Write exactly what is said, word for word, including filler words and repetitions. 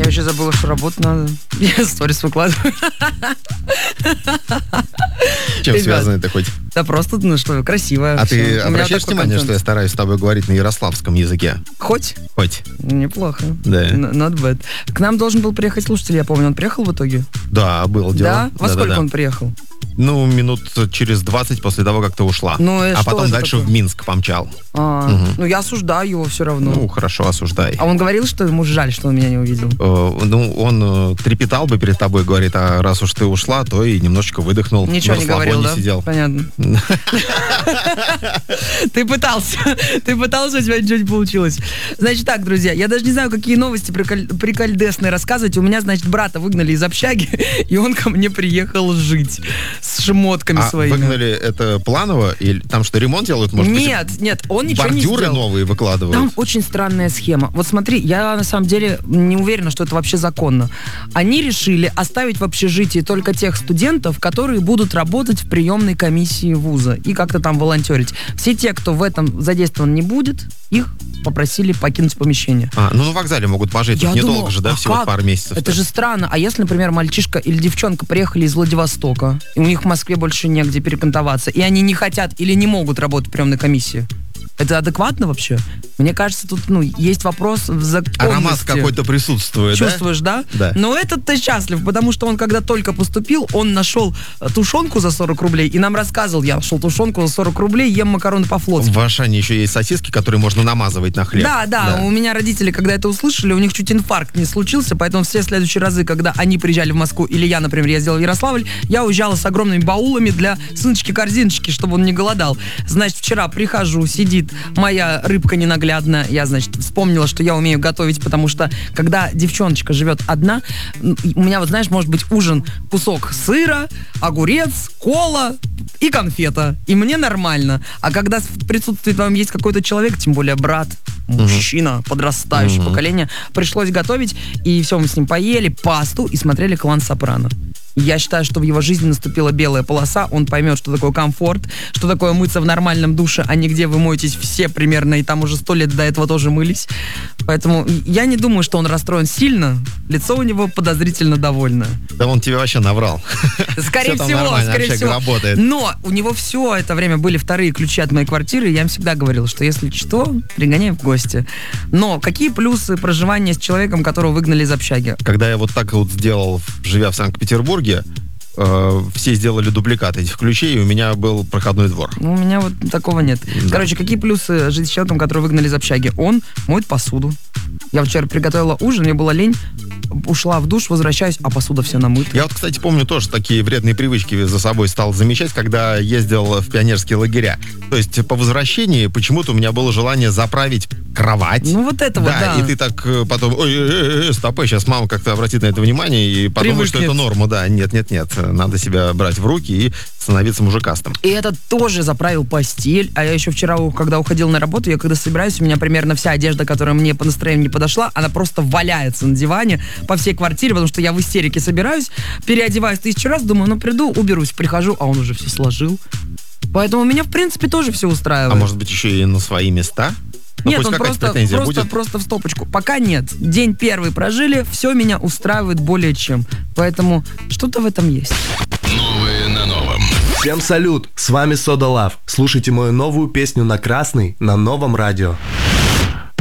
Я вообще забыла, что работать надо. Я сторис выкладываю. Чем связано это хоть? Да просто, ну что, красиво. А ты обращаешь внимание, что я стараюсь с тобой говорить на ярославском языке? Хоть? Хоть. Неплохо. Да. Not bad. К нам должен был приехать слушатель, я помню. Он приехал в итоге? Да, было дело. Да? Во сколько он приехал? Ну, минут через двадцать после того, как ты ушла. Ну, а потом дальше такое? в Минск помчал. А, угу. Ну, я осуждаю его все равно. Ну, хорошо, осуждай. А он говорил, что ему жаль, что он меня не увидел? Э, ну, он трепетал бы перед тобой, говорит, а раз уж ты ушла, то и немножечко выдохнул. Ничего не говорил, да? Сидел. Понятно. Ты пытался. Ты пытался, у тебя ничего не получилось. Значит так, друзья, я даже не знаю, какие новости прикольдесные рассказывать. У меня, значит, брата выгнали из общаги, и он ко мне приехал жить с шмотками а своими. Выгнали это планово? Или там что, ремонт делают? Может нет, быть, нет, он ничего не сделал. Бордюры новые выкладывают? Там очень странная схема. Вот смотри, я на самом деле не уверена, что это вообще законно. Они решили оставить в общежитии только тех студентов, которые будут работать в приемной комиссии вуза и как-то там волонтерить. Все те, кто в этом задействован не будет, их попросили покинуть помещение. А, ну на вокзале могут пожить. Я Недолго думала, же, да, а всего как? пару месяцев. Это же странно. А если, например, мальчишка или девчонка приехали из Владивостока, и у них в Москве больше негде перекантоваться, и они не хотят или не могут работать в приемной комиссии? Это адекватно вообще? Мне кажется, тут, ну, есть вопрос в законности. Аромат какой-то присутствует, Чувствуешь, да? Да. Но этот-то счастлив, потому что он, когда только поступил, он нашел тушенку за сорок рублей и нам рассказывал, я нашел тушенку за сорок рублей, ем макароны по-флотски. В Ашане еще есть сосиски, которые можно намазывать на хлеб. Да, да, да, у меня родители, когда это услышали, у них чуть инфаркт не случился, поэтому все следующие разы, когда они приезжали в Москву, или я, например, ездила в Ярославль, я уезжала с огромными баулами для сыночки-корзиночки, чтобы он не голодал. Значит, вчера прихожу, сидит моя рыбка ненаглядная, я, значит, вспомнила, что я умею готовить, потому что, когда девчоночка живет одна, у меня, вот знаешь, может быть ужин, кусок сыра, огурец, кола и конфета. И мне нормально. А когда в присутствии там есть какой-то человек, тем более брат, мужчина, uh-huh. подрастающее uh-huh. поколение, пришлось готовить, и все, мы с ним поели пасту и смотрели «Клан Сопрано». Я считаю, что в его жизни наступила белая полоса, он поймет, что такое комфорт, что такое мыться в нормальном душе, а не где вы моетесь все примерно, и там уже сто лет до этого тоже мылись. Поэтому я не думаю, что он расстроен сильно, лицо у него подозрительно довольное. Да он тебе вообще наврал. Скорее всего, скорее всего. Работает. Но у него все это время были вторые ключи от моей квартиры, и я им всегда говорила, что если что, пригоняем в гости. Но какие плюсы проживания с человеком, которого выгнали из общаги? Когда я вот так вот сделал, живя в Санкт-Петербурге, э, все сделали дубликат этих ключей, и у меня был проходной двор. Ну, у меня вот такого нет. Да. Короче, какие плюсы жить с человеком, которого выгнали из общаги? Он моет посуду. Я вчера приготовила ужин, мне была лень, ушла в душ, возвращаюсь, а посуда вся намыта. Я вот, кстати, помню тоже такие вредные привычки за собой стал замечать, когда ездил в пионерские лагеря. То есть по возвращении почему-то у меня было желание заправить кровать. Ну вот это вот, да. Да, и ты так потом, ой, ой, ой, стоп, сейчас мама как-то обратит на это внимание и подумает, что это норма. Да, нет, нет, нет, надо себя брать в руки и становиться мужикастым. И это тоже заправил постель. А я еще вчера, когда уходил на работу, я когда собираюсь, у меня примерно вся одежда, которая мне по настроению не подошла, она просто валяется на диване по всей квартире, потому что я в истерике собираюсь, переодеваюсь тысячу раз, думаю, ну приду, уберусь, прихожу, а он уже все сложил. Поэтому меня, в принципе, тоже все устраивает. А может быть, еще и на свои места? Ну, нет, он просто, просто, просто в стопочку. Пока нет. День первый прожили, все меня устраивает более чем. Поэтому что-то в этом есть. Новые на новом. Всем салют, с вами Soda Luv. Слушайте мою новую песню на Красный на новом радио.